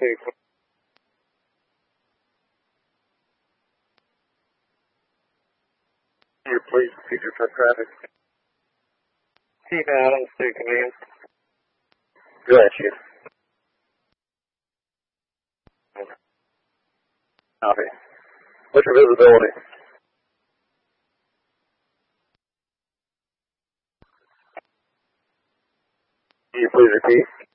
State. Your police procedure for traffic. Chief Adams, State Command. Go ahead, Chief. Copy. What's your visibility? Can you please repeat?